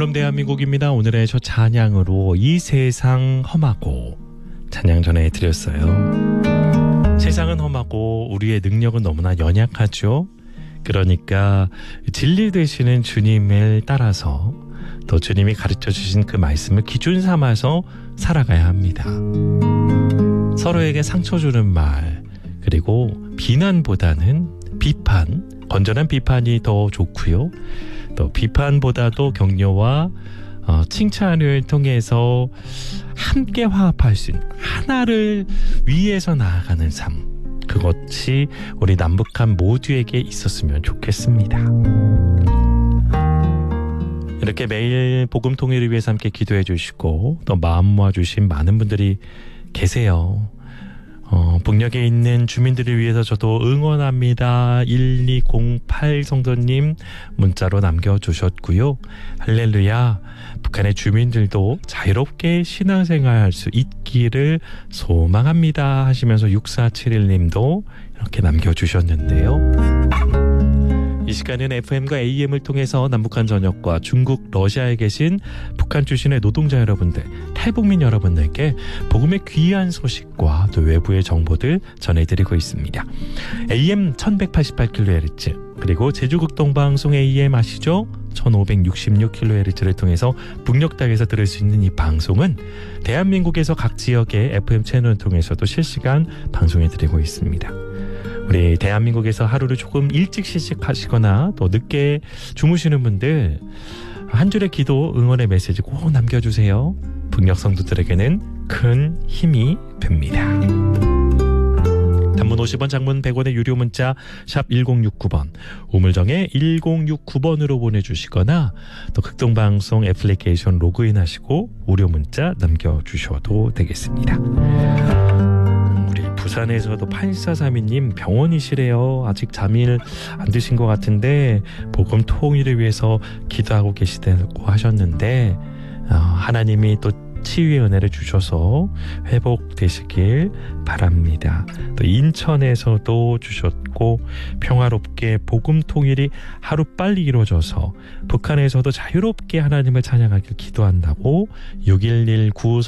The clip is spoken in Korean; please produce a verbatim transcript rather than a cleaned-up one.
에프엠 대한민국입니다. 오늘의 첫 찬양으로 이 세상 험하고 찬양 전해드렸어요. 세상은 험하고 우리의 능력은 너무나 연약하죠. 그러니까 진리 되시는 주님을 따라서 또 주님이 가르쳐 주신 그 말씀을 기준 삼아서 살아가야 합니다. 서로에게 상처 주는 말, 그리고 비난보다는 비판, 건전한 비판이 더 좋고요. 또 비판보다도 격려와 어, 칭찬을 통해서 함께 화합할 수 있는, 하나를 위해서 나아가는 삶, 그것이 우리 남북한 모두에게 있었으면 좋겠습니다. 이렇게 매일 복음 통일을 위해서 함께 기도해 주시고 또 마음 모아주신 많은 분들이 계세요. 어, 북녘에 있는 주민들을 위해서 저도 응원합니다. 일이공팔 성도님 문자로 남겨주셨고요. 할렐루야, 북한의 주민들도 자유롭게 신앙생활할 수 있기를 소망합니다 하시면서 육사칠일 님도 이렇게 남겨주셨는데요. 이 시간은 에프엠과 에이엠을 통해서 남북한 전역과 중국, 러시아에 계신 북한 출신의 노동자 여러분들, 탈북민 여러분들께 복음의 귀한 소식과 또 외부의 정보들 전해드리고 있습니다. 에이엠 천백팔십팔 킬로헤르츠, 그리고 제주극동방송 에이엠 아시죠? 천오백육십육 킬로헤르츠를 통해서 북녘 땅에서 들을 수 있는 이 방송은 대한민국에서 각 지역의 에프엠 채널을 통해서도 실시간 방송해드리고 있습니다. 우리 대한민국에서 하루를 조금 일찍 시작하시거나 또 늦게 주무시는 분들, 한 줄의 기도, 응원의 메시지 꼭 남겨주세요. 북녘 성도들에게는 큰 힘이 됩니다. 단문 오십 원, 장문 백 원의 유료 문자 샵 일공육구 번, 우물정에 일공육구 번으로 보내주시거나 또 극동방송 애플리케이션 로그인하시고 무료 문자 남겨주셔도 되겠습니다. 부산에서도 팔사삼이 님 병원이시래요. 아직 잠이 안 드신 것 같은데 복음 통일을 위해서 기도하고 계시다고 하셨는데 어, 하나님이 또 치유의 은혜를 주셔서 회복되시길 바랍니다. 또 인천에서도 주셨고 평화롭게 복음 통일이 하루빨리 이루어져서 북한에서도 자유롭게 하나님을 찬양하길 기도한다고 육일일구